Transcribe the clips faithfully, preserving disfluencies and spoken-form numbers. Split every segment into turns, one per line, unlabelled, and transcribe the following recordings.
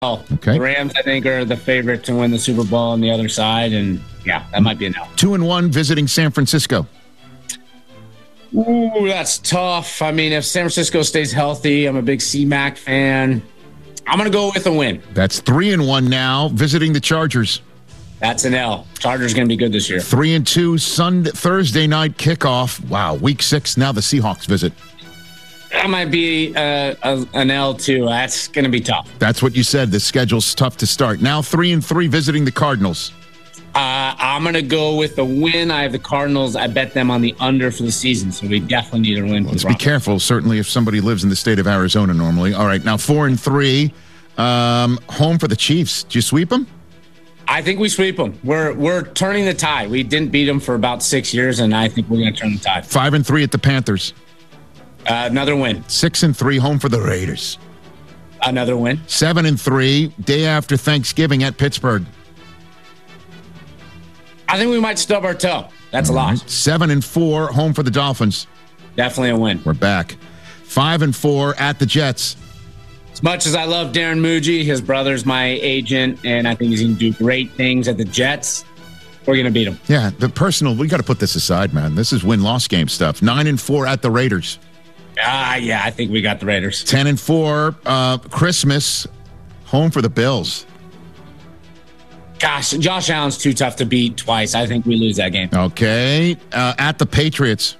Okay.
The Rams, I think, are the favorite to win the Super Bowl on the other side, and yeah, that might be an L.
Two and one visiting San Francisco.
Ooh, that's tough. I mean, if San Francisco stays healthy, I'm a big C-Mac fan. I'm going to go with a win.
That's three and one now visiting the Chargers.
That's an L. Chargers going to be good this year.
Three and two Sunday, Thursday night kickoff. Wow, week six. Now the Seahawks visit.
That might be uh, a, an L too. That's going to be tough.
That's what you said. The schedule's tough to start. Now three and three visiting the Cardinals.
Uh, I'm going to go with the win. I have the Cardinals. I bet them on the under for the season, so we definitely need a win.
Let's be careful, certainly, if somebody lives in the state of Arizona normally. All right, now four and three. Um, home for the Chiefs. Did you sweep them?
I think we sweep them. We're we're turning the tide. We didn't beat them for about six years, and I think we're going to turn the tide.
Five and three at the Panthers.
Uh, another win.
Six and three home for the Raiders.
Another win.
Seven and three day after Thanksgiving at Pittsburgh.
I think we might stub our toe. That's a loss.
Right. Seven and four home for the Dolphins.
Definitely a win.
We're back. Five and four at the Jets.
As much as I love Darren Muji, his brother's my agent, and I think he's going to do great things at the Jets. We're going to beat him.
Yeah, the personal, we got to put this aside, man. This is win-loss game stuff. Nine and four at the Raiders.
Ah, yeah, I think we got the Raiders.
Ten and four, uh, Christmas, home for the Bills.
Gosh, Josh Allen's too tough to beat twice. I think we lose that game.
Okay, uh, at the Patriots.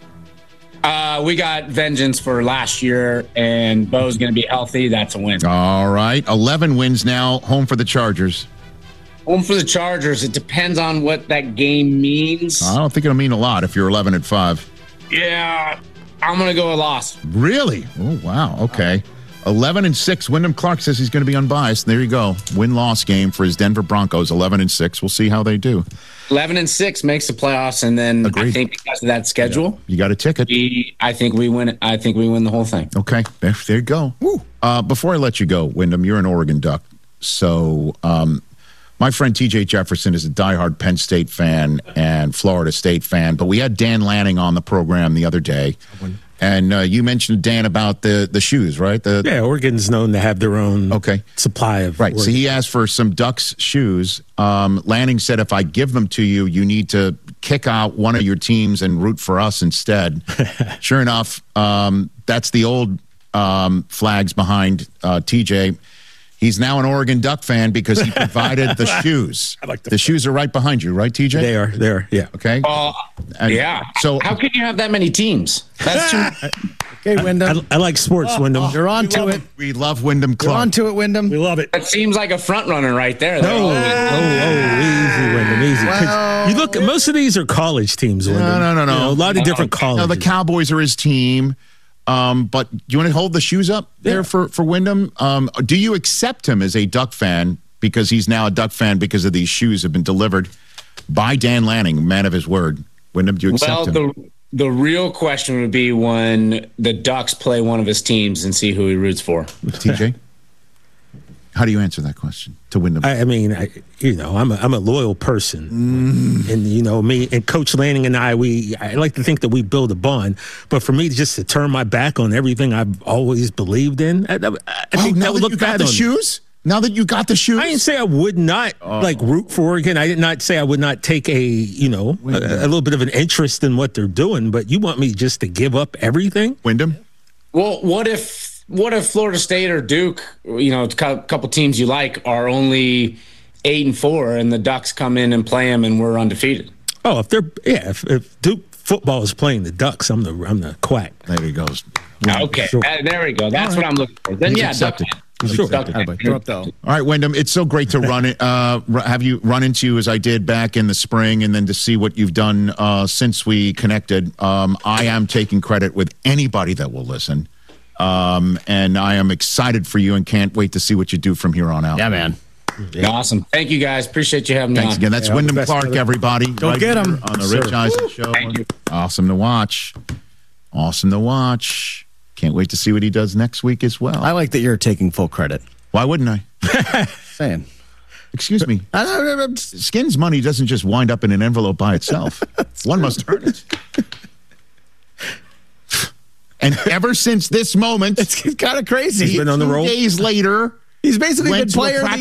Uh, we got vengeance for last year, and Bo's going to be healthy. That's a win.
All right, eleven wins now, home for the Chargers.
Home for the Chargers. It depends on what that game means.
I don't think it'll mean a lot if you're eleven and five.
Yeah, I'm going to go a loss.
Really? Oh, wow. Okay. eleven and six. Wyndham Clark says he's going to be unbiased. There you go. Win-loss game for his Denver Broncos. eleven and six. We'll see how they do.
eleven and six makes the playoffs, and then
Agreed.
I think because of that schedule,
you got a ticket.
We, I think we win. I think we win the whole thing.
Okay. There, there you go. Uh, before I let you go, Wyndham, you're an Oregon Duck. So um, my friend T J Jefferson is a diehard Penn State fan and Florida State fan. But we had Dan Lanning on the program the other day. And uh, you mentioned, Dan, about the, the shoes, right? The,
yeah, Oregon's known to have their own
okay.
supply of
Right,
Oregon.
So he asked for some Ducks shoes. Um, Lanning said, if I give them to you, you need to kick out one of your teams and root for us instead. Sure enough, um, that's the old um, flags behind uh, T J. He's now an Oregon Duck fan because he provided the shoes.
I like the,
the shoes are right behind you, right, T J?
They are, they are, yeah.
Okay.
Uh,
And
yeah.
So
how can you have that many teams? That's too.
Okay, Wyndham.
I, I like sports,
oh,
Wyndham.
Oh, you're on to it.
We love Wyndham Clark.
You're on to it, Wyndham.
We love it.
That seems like a front runner right there.
No, oh, oh, easy, Wyndham, easy.
Well,
you look, most of these are college teams, Wyndham.
No, no, no, no.
You know, a lot of different colleges.
No, the Cowboys are his team. Um, but you want to hold the shoes up there
yeah.
for, for Wyndham? Um, do you accept him as a Duck fan because he's now a Duck fan because of these shoes have been delivered by Dan Lanning, man of his word? Wyndham, do you accept
well,
him?
the the real question would be when the Ducks play one of his teams and see who he roots for.
T J? How do you answer that question to Wyndham?
I, I mean, I, you know, I'm a, I'm a loyal person,
Mm.
and you know me and Coach Lanning and I. We I like to think that we build a bond, but for me just to turn my back on everything I've always believed in, I, I, I
oh,
think
now
that would
that
look
you got
bad
the
on
shoes? Now that you got the shoes?
I didn't say I would not
Oh.
like root for Oregon. I did not say I would not take a you know a, a little bit of an interest in what they're doing. But you want me just to give up everything?
Wyndham?
Well, what if what if Florida State or Duke, you know, a couple teams you like, are only eight and four, and the Ducks come in and play them, and we're undefeated?
Oh, if they're yeah, if, if Duke football is playing the Ducks, I'm the I'm the quack.
There he goes.
Okay,
Sure.
uh, there we go. That's what I'm looking for. Then
He's
yeah,
accepted.
Duck.
He's
Sure.
accepted.
Drop though.
All right, Wyndham, it's so great to run it, uh, have you run into you as I did back in the spring, and then to see what you've done uh, since we connected. Um, I am taking credit with anybody that will listen, um, and I am excited for you and can't wait to see what you do from here on out.
Yeah, man.
Yeah. Awesome. Thank you, guys. Appreciate you having me
Thanks
on.
again. That's
Yeah,
Wyndham
all the best,
Clark,
brother.
everybody.
Don't get him.
here on the Rich
Sir.
Eisen Show.
Thank you.
Awesome to watch. Awesome to watch. Can't wait to see what he does next week as well.
I like that you're taking full credit.
Why wouldn't I?
Saying.
Excuse me.
I don't know.
Skin's money doesn't just wind up in an envelope by itself. One must earn it. And ever since this moment,
It's kind of crazy.
He's been on the
two
roll.
days later,
He's basically
went
been
to a
player of the